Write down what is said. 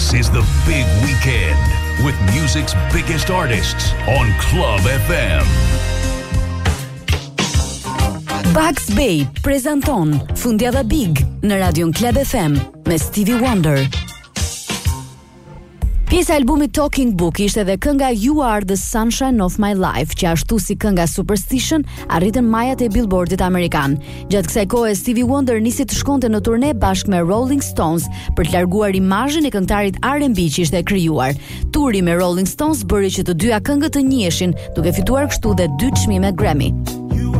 This is the big weekend with music's biggest artists on Club FM. Bugs Bay prezanton Fundjava Big në Radion Club FM me Stevie Wonder. Pjesa e albumit Talking Book ishte edhe kënga You Are the Sunshine of My Life, që ashtu si kënga Superstition arritën majat e Billboardit amerikan. Gjatë kësaj kohe Stevie Wonder nisi të shkonte në turne bashkë me Rolling Stones për të larguar imazhin e këngëtarit R&B që ishte krijuar. Turi me Rolling Stones bëri që të dyja këngët të njiheshin, duke fituar kështu dhe 2 çmime Grammy.